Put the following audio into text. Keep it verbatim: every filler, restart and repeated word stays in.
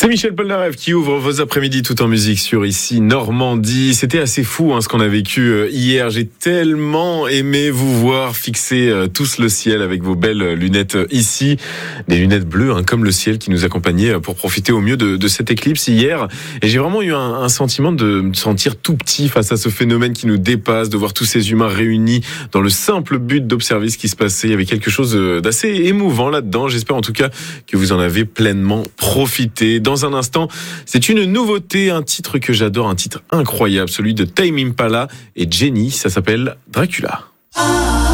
C'est Michel Polnareff qui ouvre vos après-midi tout en musique sur ici Normandie. C'était assez fou hein, ce qu'on a vécu hier. J'ai tellement aimé vous voir fixer euh, tous le ciel avec vos belles lunettes ici. Des lunettes bleues hein, comme le ciel qui nous accompagnait pour profiter au mieux de, de cette éclipse hier. Et j'ai vraiment eu un, un sentiment de me sentir tout petit face à ce phénomène qui nous dépasse, de voir tous ces humains réunis dans le simple but d'observer ce qui se passait. Il y avait quelque chose d'assez émouvant là-dedans. J'espère en tout cas que vous en avez pleinement profité. Dans un instant, c'est une nouveauté, un titre que j'adore, un titre incroyable, celui de Tame Impala et Jenny, ça s'appelle Dracula.